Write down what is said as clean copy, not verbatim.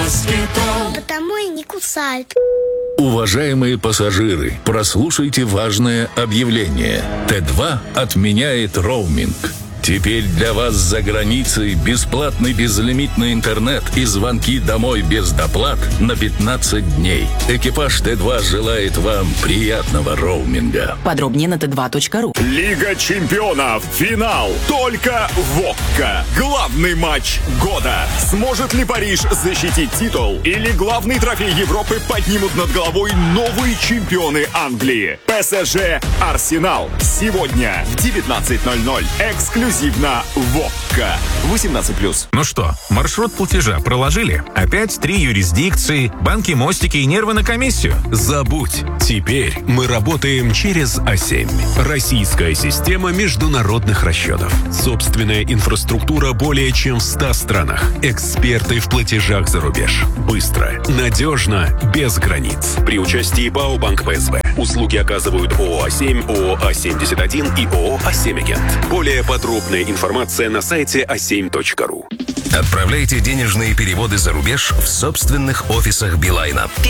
Баскетбол. Потому и не кусают. Уважаемые пассажиры, прослушайте важное объявление. Т2 отменяет роуминг. Теперь для вас за границей бесплатный безлимитный интернет и звонки домой без доплат на 15 дней. Экипаж Т2 желает вам приятного роуминга. Подробнее на t2.ru. Лига чемпионов. Финал. Только в ОККО. Главный матч года. Сможет ли Париж защитить титул? Или главный трофей Европы поднимут над головой новые чемпионы Англии? ПСЖ Арсенал. Сегодня в 19:00. Эксклюзивно в ОККО. 18+. Ну что, маршрут платежа проложили? Опять 3 юрисдикции, банки, мостики и нервы на комиссию? Забудь. Теперь мы работаем через А7. Российская система международных расчетов. Собственная инфраструктура более чем в 100 странах. Эксперты в платежах за рубеж. Быстро, надежно, без границ. При участии ПАО «Банк ПСБ». Услуги оказывают ООО «А7», ООО «А71» и ООО «А7-Агент». Более подробная информация на сайте a7.ru. Отправляйте денежные переводы за рубеж в собственных офисах Билайна.